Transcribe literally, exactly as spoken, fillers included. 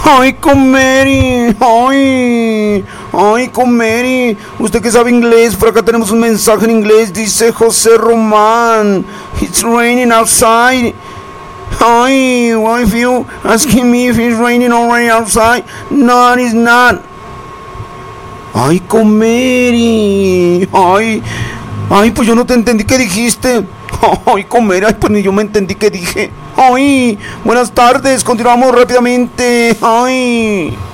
Ay, Comeri, ay, ay, Comeri, usted que sabe inglés, por acá tenemos un mensaje en inglés, dice José Román, it's raining outside. Ay, why if you asking me if it's raining already outside? No, it's not. Ay, Comeri, ay, ay, pues yo no te entendí qué dijiste. Ay, Comeri, ay, pues ni yo me entendí qué dije. Ay, buenas tardes, continuamos rápidamente. Ay.